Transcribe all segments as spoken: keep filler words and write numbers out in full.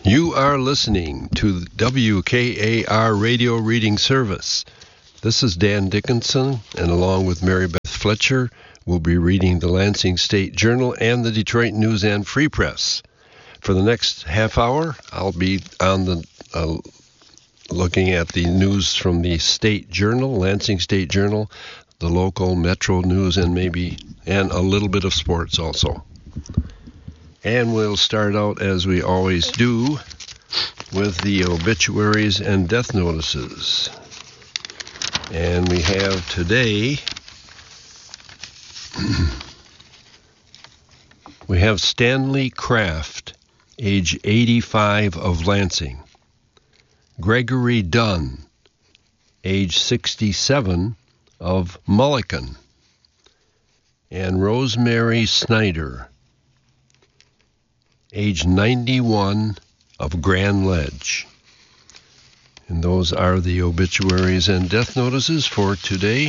You are listening to the W K A R Radio Reading Service. This is Dan Dickinson, and along with Mary Beth Fletcher, we'll be reading the Lansing State Journal and the Detroit News and Free Press. For the next half hour, I'll be on the uh, looking at the news from the State Journal, Lansing State Journal, the local Metro News, and maybe and a little bit of sports also. And we'll start out, as we always do, with the obituaries and death notices. And we have today, we have Stanley Kraft, age eighty-five, of Lansing. Gregory Dunn, age sixty-seven, of Mulliken. And Rosemary Snyder, age ninety-one, of Grand Ledge. And those are the obituaries and death notices for today.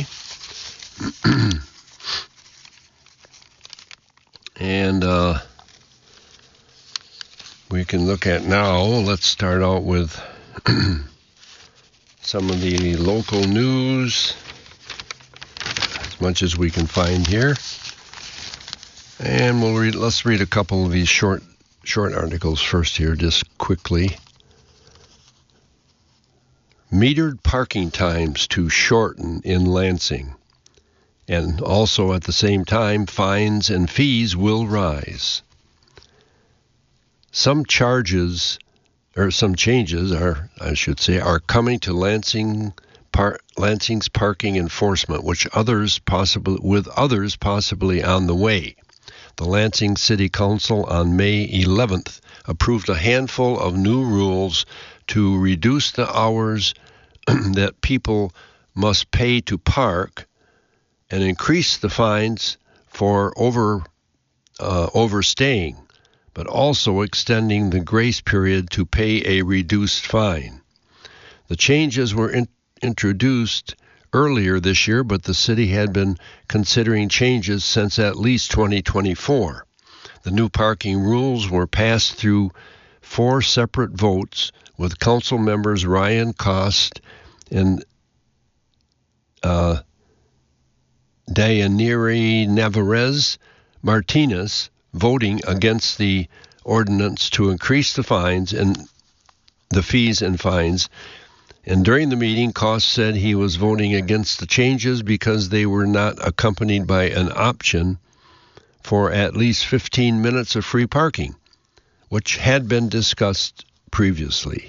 and uh, we can look at now, let's start out with some of the local news, as much as we can find here. And we'll read, let's read a couple of these short Short articles first here, just quickly. Metered parking times to shorten in Lansing. And also at the same time, fines and fees will rise. Some charges, or some changes are, I should say, are coming to Lansing par, Lansing's parking enforcement, which others possibly, with others possibly on the way. The Lansing City Council on May eleventh approved a handful of new rules to reduce the hours that people must pay to park and increase the fines for over uh, overstaying, but also extending the grace period to pay a reduced fine. The changes were in- introduced earlier this year, but the city had been considering changes since at least twenty twenty-four. The new parking rules were passed through four separate votes, with council members Ryan Cost and uh, Dayaniri Navarez Martinez voting against the ordinance to increase the fines and the fees and fines. And during the meeting, Cost said he was voting against the changes because they were not accompanied by an option for at least fifteen minutes of free parking, which had been discussed previously.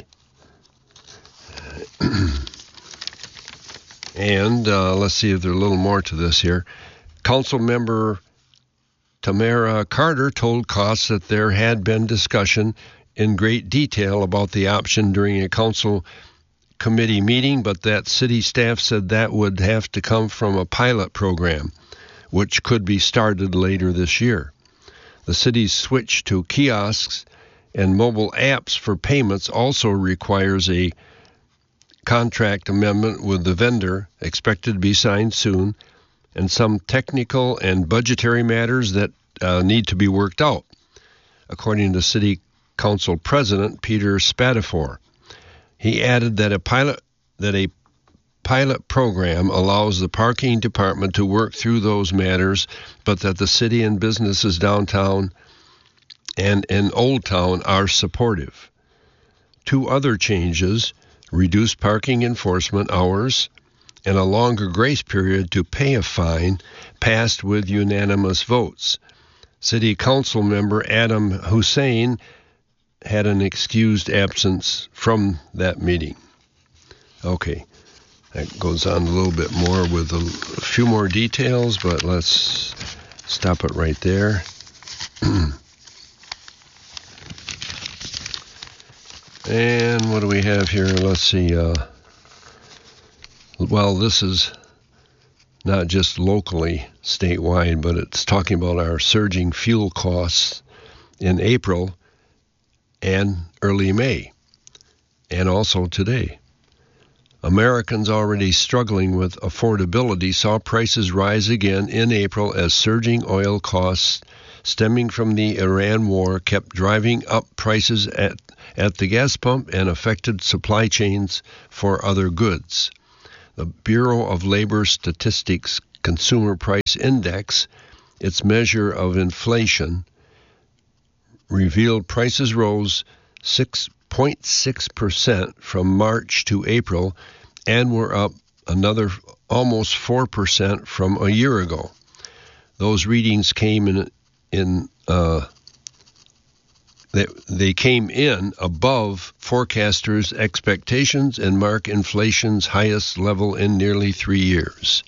and uh, let's see if there's a little more to this here. Council member Tamara Carter told Cost that there had been discussion in great detail about the option during a council committee meeting, but that city staff said that would have to come from a pilot program, which could be started later this year. The city's switch to kiosks and mobile apps for payments also requires a contract amendment with the vendor, expected to be signed soon, and some technical and budgetary matters that uh, need to be worked out, according to City Council President Peter Spatafor. He added that a pilot that a pilot program allows the parking department to work through those matters, but that the city and businesses downtown and in Old Town are supportive. Two other changes, reduced parking enforcement hours and a longer grace period to pay a fine, passed with unanimous votes. City Council member Adam Hussein had an excused absence from that meeting. Okay, that goes on a little bit more with a, a few more details, but let's stop it right there. And what do we have here? Let's see. Uh, well, this is not just locally, statewide, but it's talking about our surging fuel costs in April and early May, and also today. Americans already struggling with affordability saw prices rise again in April as surging oil costs stemming from the Iran war kept driving up prices at, at the gas pump and affected supply chains for other goods. The Bureau of Labor Statistics Consumer Price Index, its measure of inflation, revealed prices rose six point six percent from March to April and were up another almost four percent from a year ago. Those readings came in, in uh, they, they came in above forecasters' expectations and mark inflation's highest level in nearly three years.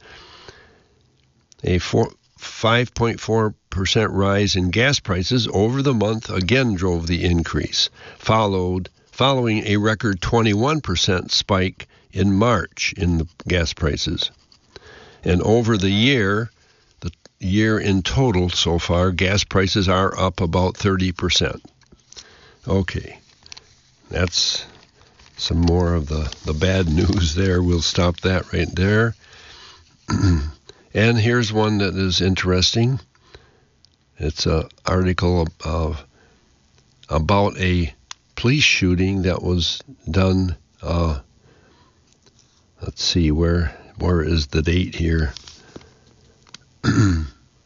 A four, five point four percent rise in gas prices over the month again drove the increase, followed following a record twenty-one percent spike in March in the gas prices. And over the year, the year in total so far, gas prices are up about thirty percent. Okay, that's some more of the, the bad news there. We'll stop that right there. And here's one that is interesting. It's an article of, about a police shooting that was done. Uh, let's see, where where is the date here? It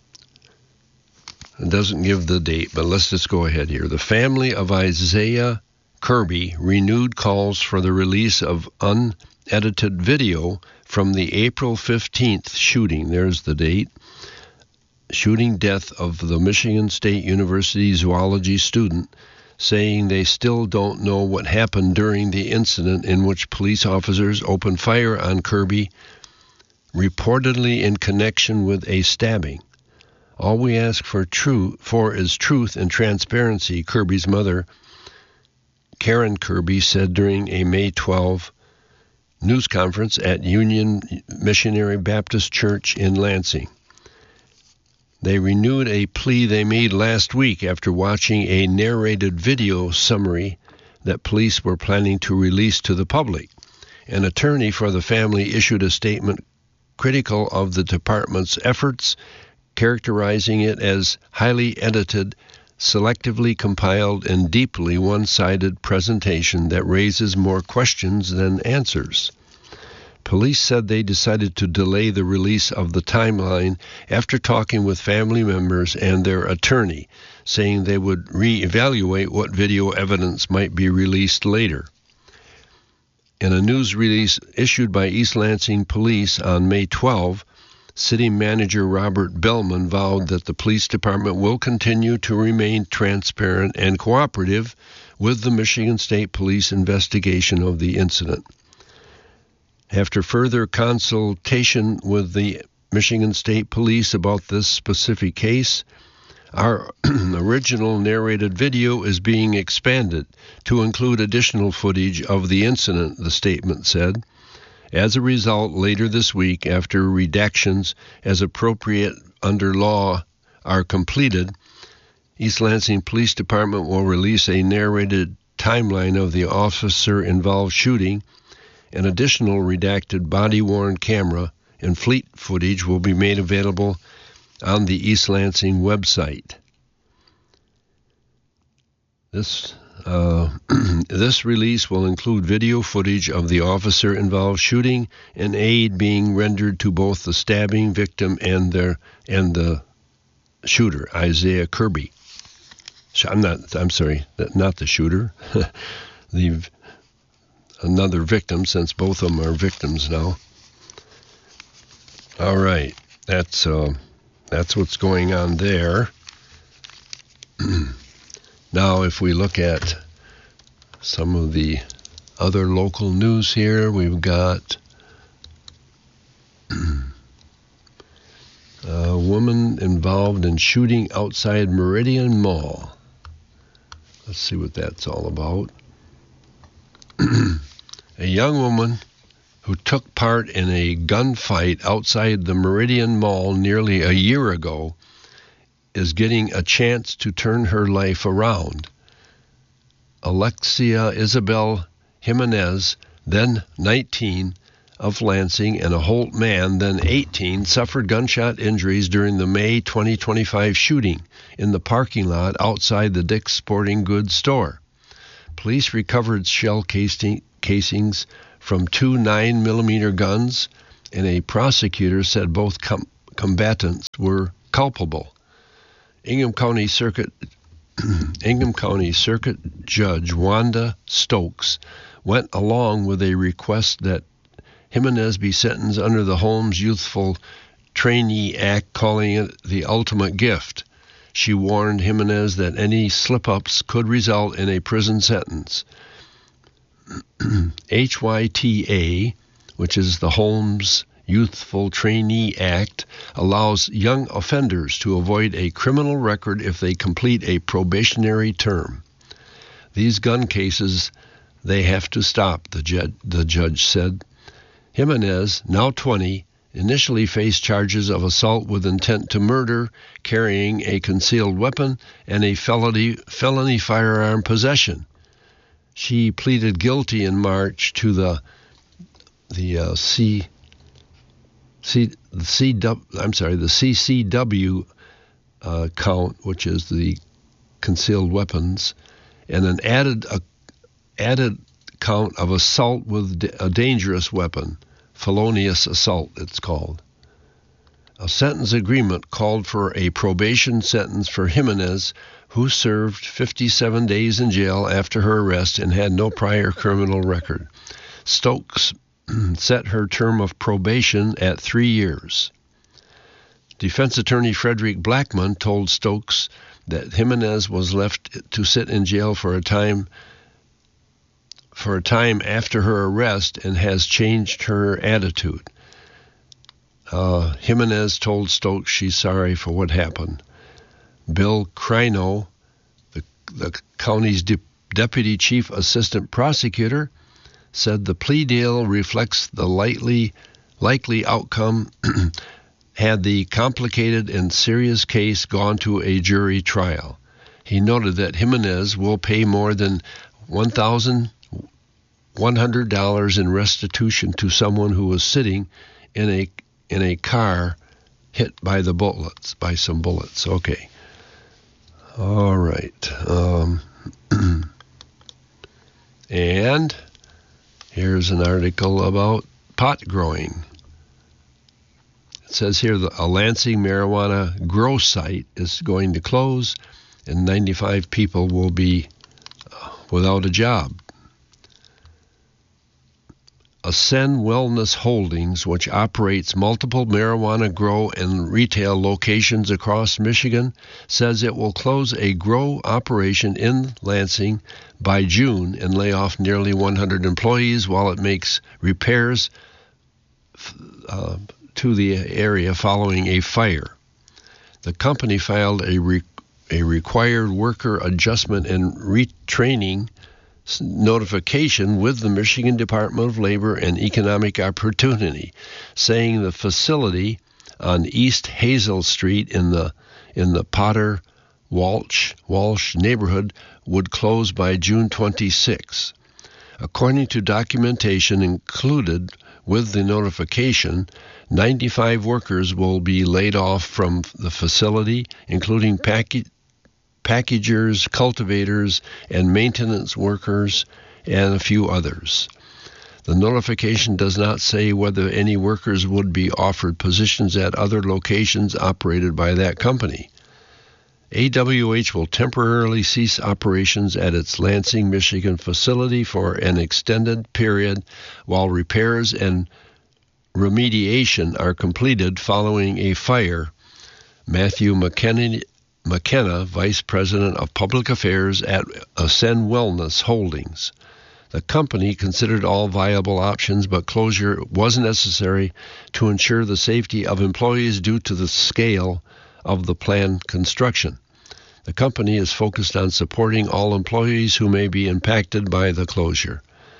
doesn't give the date, but let's just go ahead here. The family of Isaiah Kirby renewed calls for the release of unedited video from the April fifteenth shooting. There's the date. Shooting death of the Michigan State University zoology student, saying they still don't know what happened during the incident in which police officers opened fire on Kirby, reportedly in connection with a stabbing. All we ask for, true, for is truth and transparency, Kirby's mother, Karen Kirby, said during a May twelfth news conference at Union Missionary Baptist Church in Lansing. They renewed a plea they made last week after watching a narrated video summary that police were planning to release to the public. An attorney for the family issued a statement critical of the department's efforts, characterizing it as highly edited, selectively compiled, and deeply one-sided presentation that raises more questions than answers. Police said they decided to delay the release of the timeline after talking with family members and their attorney, saying they would reevaluate what video evidence might be released later. In a news release issued by East Lansing Police on May twelfth, City Manager Robert Bellman vowed that the police department will continue to remain transparent and cooperative with the Michigan State Police investigation of the incident. After further consultation with the Michigan State Police about this specific case, our original narrated video is being expanded to include additional footage of the incident, the statement said. As a result, later this week, after redactions as appropriate under law are completed, East Lansing Police Department will release a narrated timeline of the officer-involved shooting. An additional redacted body-worn camera and fleet footage will be made available on the East Lansing website. This uh, this release will include video footage of the officer-involved shooting and aid being rendered to both the stabbing victim and their and the shooter, Isaiah Kirby. I'm not. I'm sorry, not the shooter. the Another victim, since both of them are victims now. All right, that's uh, that's what's going on there. Now, if we look at some of the other local news here, we've got a woman involved in shooting outside Meridian Mall. Let's see what that's all about. A young woman who took part in a gunfight outside the Meridian Mall nearly a year ago is getting a chance to turn her life around. Alexia Isabel Jimenez, then nineteen, of Lansing and a Holt man, then eighteen, suffered gunshot injuries during the May twenty twenty-five shooting in the parking lot outside the Dick's Sporting Goods store. Police recovered shell casing, casings from two nine millimeter guns, and a prosecutor said both com- combatants were culpable. Ingham County Circuit Ingham County Circuit Judge Wanda Stokes went along with a request that Jimenez be sentenced under the Holmes Youthful Trainee Act, calling it the ultimate gift. She warned Jimenez that any slip-ups could result in a prison sentence. H Y T A, which is the Holmes Youthful Trainee Act, allows young offenders to avoid a criminal record if they complete a probationary term. These gun cases, they have to stop, the, ju- the judge said. Jimenez, now twenty, initially faced charges of assault with intent to murder, carrying a concealed weapon, and a felony, felony firearm possession. She pleaded guilty in March to the the uh, C. C, the C W, I'm sorry, the C C W uh, count, which is the concealed weapons, and an added uh, added count of assault with a dangerous weapon, felonious assault it's called. A sentence agreement called for a probation sentence for Jimenez, who served fifty-seven days in jail after her arrest and had no prior criminal record. Stokes set her term of probation at three years. Defense attorney Frederick Blackman told Stokes that Jimenez was left to sit in jail for a time for a time after her arrest and has changed her attitude. Uh, Jimenez told Stokes she's sorry for what happened. Bill Crino, the, the county's de- deputy chief assistant prosecutor, said the plea deal reflects the likely, likely outcome had the complicated and serious case gone to a jury trial. He noted that Jimenez will pay more than one thousand one hundred dollars in restitution to someone who was sitting in a in a car hit by the bullets, by some bullets. Okay. All right. Um, and here's an article about pot growing. It says here that a Lansing marijuana grow site is going to close and ninety-five people will be without a job. Ascend Wellness Holdings, which operates multiple marijuana grow and retail locations across Michigan, says it will close a grow operation in Lansing by June and lay off nearly one hundred employees while it makes repairs uh, to the area following a fire. The company filed a, re- a required worker adjustment and retraining notification with the Michigan Department of Labor and Economic Opportunity, saying the facility on East Hazel Street in the in the Potter Walsh Walsh neighborhood would close by June twenty-sixth. According to documentation included with the notification, ninety-five workers will be laid off from the facility, including package packagers, cultivators, and maintenance workers, and a few others. The notification does not say whether any workers would be offered positions at other locations operated by that company. A W H will temporarily cease operations at its Lansing, Michigan facility for an extended period while repairs and remediation are completed following a fire. Matthew McKenna McKenna, Vice President of Public Affairs at Ascend Wellness Holdings. The company considered all viable options, but closure was necessary to ensure the safety of employees due to the scale of the planned construction. The company is focused on supporting all employees who may be impacted by the closure.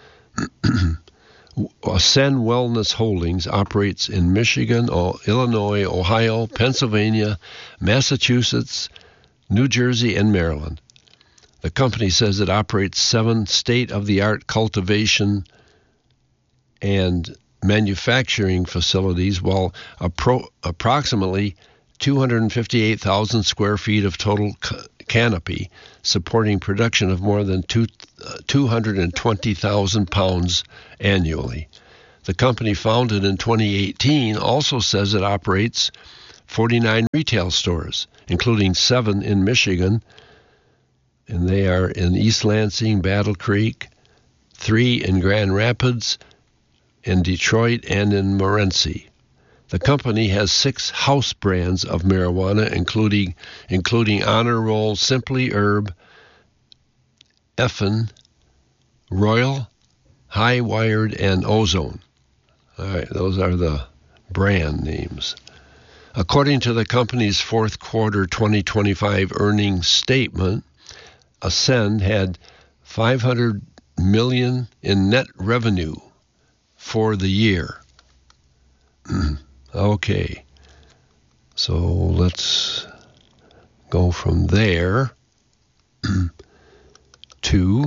Ascend Wellness Holdings operates in Michigan, Illinois, Ohio, Pennsylvania, Massachusetts, New Jersey, and Maryland. The company says it operates seven state-of-the-art cultivation and manufacturing facilities, while appro- approximately two hundred fifty-eight thousand square feet of total c- canopy, supporting production of more than two, uh, two hundred twenty thousand pounds annually. The company, founded in twenty eighteen, also says it operates forty-nine retail stores, including seven in Michigan, and they are in East Lansing, Battle Creek, three in Grand Rapids, in Detroit, and in Morenci. The company has six house brands of marijuana, including including Honor Roll, Simply Herb, Effin, Royal, High Wired, and Ozone. All right, those are the brand names. According to the company's fourth quarter twenty twenty-five earnings statement, Ascend had five hundred million dollars in net revenue for the year. Okay, so let's go from there to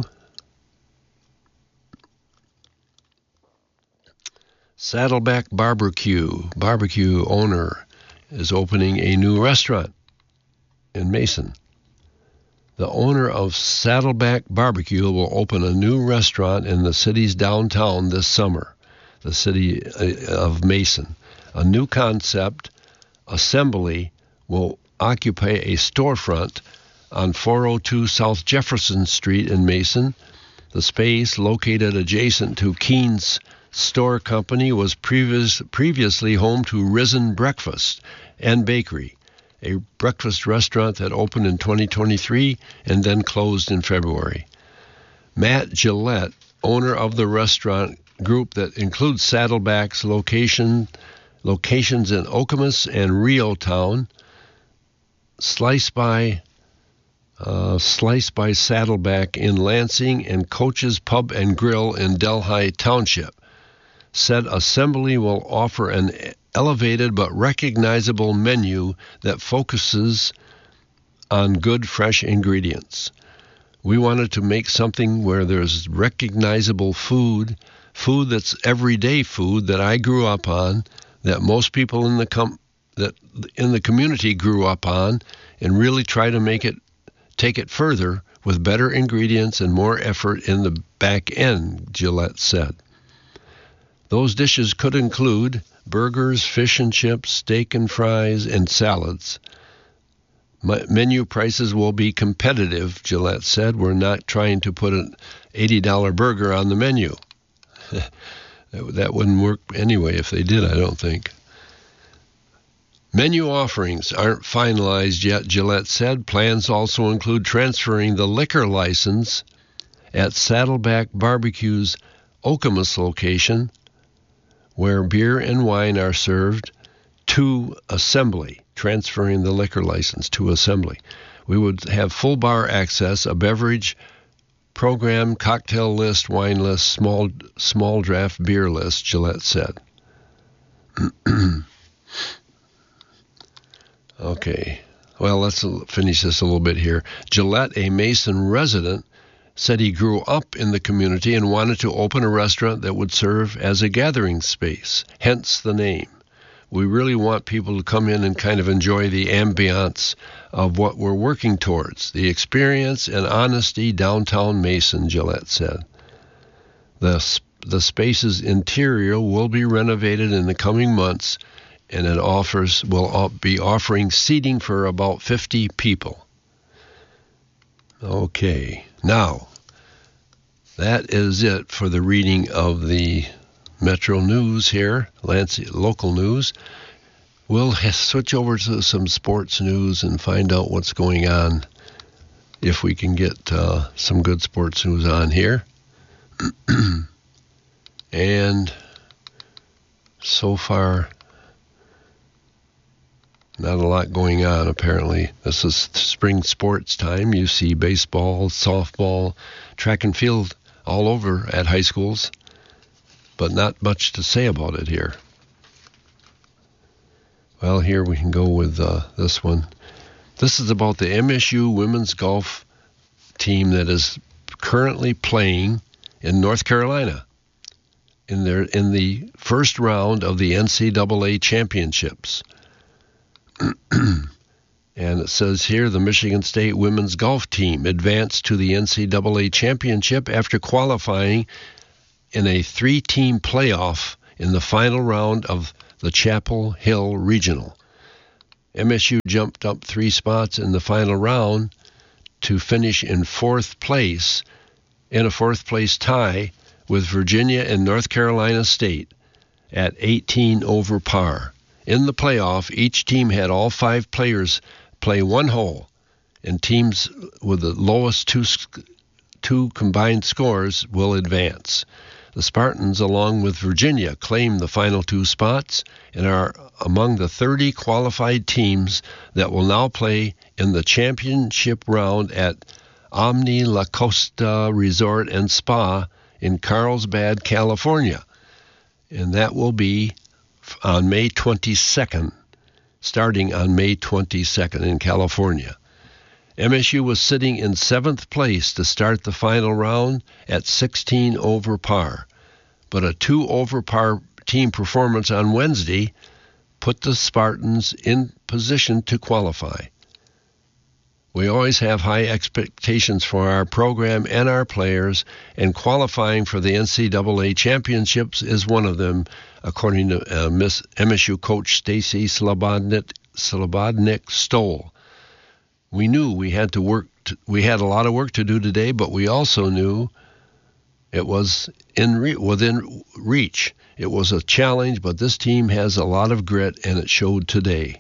Saddleback Barbecue. Barbecue owner is opening a new restaurant in Mason. The owner of Saddleback Barbecue will open a new restaurant in the city's downtown this summer, the city of Mason. A new concept, Assembly, will occupy a storefront on four oh two South Jefferson Street in Mason. The space, located adjacent to Keen's Store Company, was previous, previously home to Risen Breakfast and Bakery, a breakfast restaurant that opened in twenty twenty-three and then closed in February. Matt Gillette, owner of the restaurant group that includes Saddleback's location, locations in Okemos and Reeltown, Slice by uh, Slice by Saddleback in Lansing, and Coach's Pub and Grill in Delhi Township, said Assembly will offer an elevated but recognizable menu that focuses on good, fresh ingredients. We wanted to make something where there's recognizable food, food that's everyday food that I grew up on, that most people in the com- that in the community grew up on, and really try to make it take it further with better ingredients and more effort in the back end, Gillette said. Those dishes could include burgers, fish and chips, steak and fries, and salads. My menu prices will be competitive, Gillette said. We're not trying to put an eighty dollars burger on the menu. That wouldn't work anyway if they did, I don't think. Menu offerings aren't finalized yet, Gillette said. Plans also include transferring the liquor license at Saddleback Barbecue's Okemos location, where beer and wine are served, to Assembly, transferring the liquor license to Assembly. We would have full bar access, a beverage program, cocktail list, wine list, small small draft beer list, Gillette said. Okay, well, let's finish this a little bit here. Gillette, a Mason resident, said he grew up in the community and wanted to open a restaurant that would serve as a gathering space, hence the name. We really want people to come in and kind of enjoy the ambiance of what we're working towards, the experience and honesty downtown Mason, Gillette said. The, the space's interior will be renovated in the coming months, and it offers will be offering seating for about fifty people. Okay, now, that is it for the reading of the Metro News here, Lansing local news. We'll switch over to some sports news and find out what's going on, if we can get uh, some good sports news on here. And so far, not a lot going on, apparently. This is spring sports time. You see baseball, softball, track and field all over at high schools, but not much to say about it here. Well, here we can go with uh, this one. This is about the M S U women's golf team that is currently playing in North Carolina. in their in the first round of the N C double A championships. And it says here the Michigan State women's golf team advanced to the N C double A championship after qualifying in a three-team playoff in the final round of the Chapel Hill Regional. M S U jumped up three spots in the final round to finish in fourth place, in a fourth place tie with Virginia and North Carolina State at eighteen over par. In the playoff, each team had all five players play one hole, and teams with the lowest two, two combined scores will advance. The Spartans, along with Virginia, claim the final two spots and are among the thirty qualified teams that will now play in the championship round at Omni La Costa Resort and Spa in Carlsbad, California. And that will be on May twenty-second, starting on May twenty-second in California. M S U was sitting in seventh place to start the final round at sixteen over par, but a two over par team performance on Wednesday put the Spartans in position to qualify. We always have high expectations for our program and our players, and qualifying for the N C double A championships is one of them, according to uh, Miss M S U coach Stacy Slobodnik, Slobodnik Stoll. We knew we had to work. To, we had a lot of work to do today, but we also knew it was in re- within reach. It was a challenge, but this team has a lot of grit, and it showed today.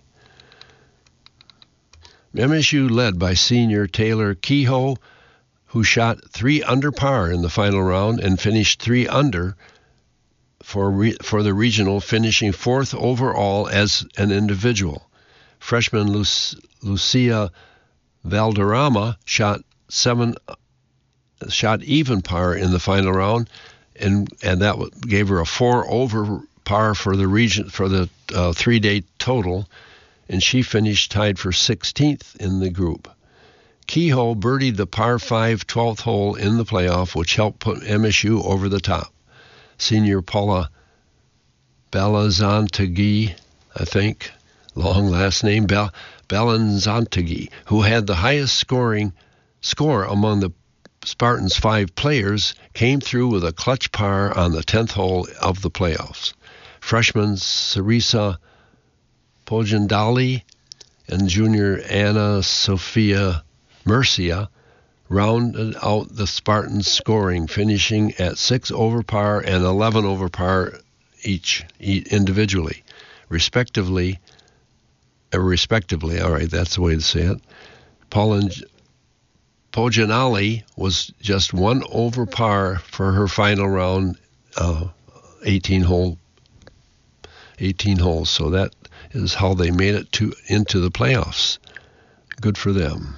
M S U led by senior Taylor Kehoe, who shot three under par in the final round and finished three under for re- for the regional, finishing fourth overall as an individual. Freshman Luc- Lucia Valderrama shot seven shot even par in the final round, and and that gave her a four over par for the region for the uh, three day total. And she finished tied for sixteenth in the group. Kehoe birdied the par five twelfth hole in the playoff, which helped put M S U over the top. Senior Paula Balazantaghi, I think, long last name, Bal- Balazantaghi, who had the highest scoring score among the Spartans' five players, came through with a clutch par on the tenth hole of the playoffs. Freshman Sarisa Pojandali and junior Anna Sophia Murcia rounded out the Spartans' scoring, finishing at six over par and eleven over par each, each individually, respectively. Uh, respectively, all right, that's the way to say it. Pauline Pojanali was just one over par for her final round, uh, eighteen hole, eighteen holes. So that is how they made it to into the playoffs. Good for them.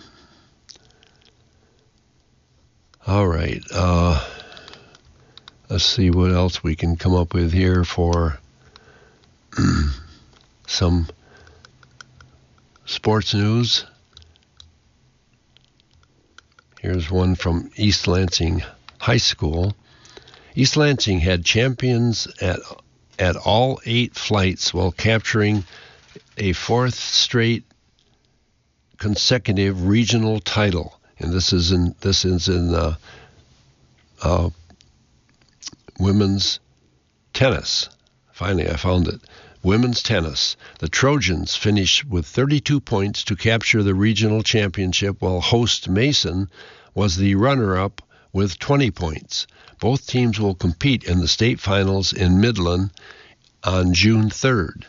All right. Uh, let's see what else we can come up with here for some sports news. Here's one from East Lansing High School. East Lansing had champions at at all eight flights while capturing a fourth straight consecutive regional title. And this is in this is in uh, uh, women's tennis. Finally, I found it. Women's tennis. The Trojans finished with thirty-two points to capture the regional championship, while host Mason was the runner-up with twenty points. Both teams will compete in the state finals in Midland on June third.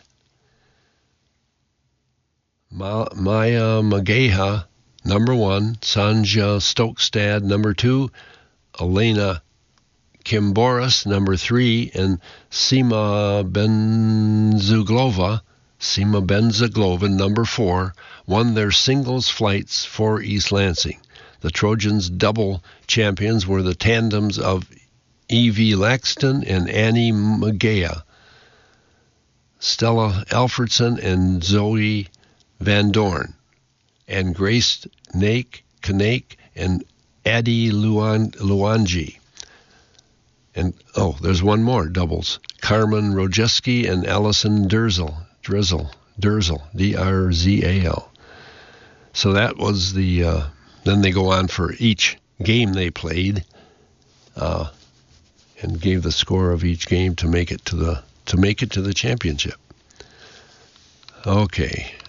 Ma- Maya Mageha, number one, Sanja Stokestad, number two, Elena Kimboris, number three, and Sima Benzaglova, Sima Benzaglova, number four, won their singles flights for East Lansing. The Trojans' double champions were the tandems of Evie Laxton and Annie Magea, Stella Alfredson and Zoe Van Dorn, and Grace Nake, Kanake, and Addie Luan, Luanji. And, oh, there's one more, doubles. Carmen Rojeski and Allison Drzel. Drzel. Drzel. D R Z A L. So that was the, uh, then they go on for each game they played, uh, and gave the score of each game to make it to the, to make it to the championship. Okay.